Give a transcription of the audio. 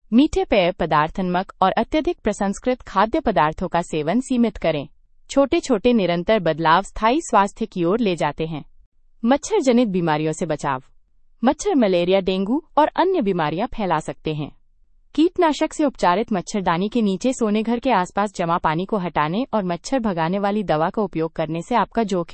मीठे पेय पदार्थ, नमक और अत्यधिक प्रसंस्कृत खाद्य पदार्थों का सेवन सीमित करें। छोटे छोटे निरंतर बदलाव स्थायी स्वास्थ्य की ओर ले जाते हैं। मच्छर जनित बीमारियों से बचाव। मच्छर मलेरिया, डेंगू और अन्य बीमारियां फैला सकते हैं। कीटनाशक से उपचारित मच्छरदानी के नीचे सोने घर के आसपास जमा पानी को हटाने और मच्छर भगाने वाली दवा का उपयोग करने से आपका जोखिम